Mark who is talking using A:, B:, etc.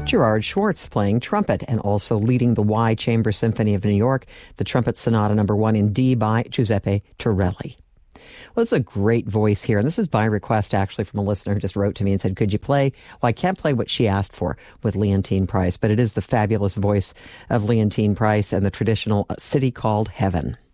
A: Gerard Schwartz playing trumpet, and also leading the Y Chamber Symphony of New York, the Trumpet Sonata No. 1 in D by Giuseppe Torelli. Well, it's a great voice here, and this is by request, actually, from a listener who just wrote to me and said, could you play? Well, I can't play what she asked for with Leontyne Price, but it is the fabulous voice of Leontyne Price and the traditional City Called Heaven.